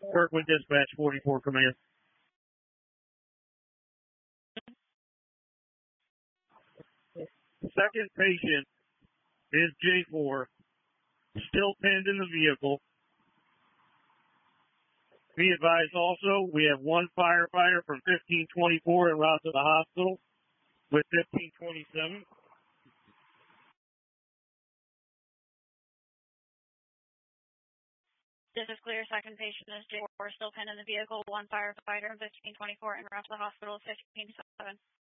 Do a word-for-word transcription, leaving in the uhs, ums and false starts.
Work with dispatch forty-four command. Second patient is J four, still pinned in the vehicle. Be advised also, we have one firefighter from fifteen twenty-four en route to the hospital with fifteen twenty-seven. This is clear. Second patient is J four, still pinned in the vehicle. One firefighter, fifteen twenty-four, en route to the hospital, fifteen seven.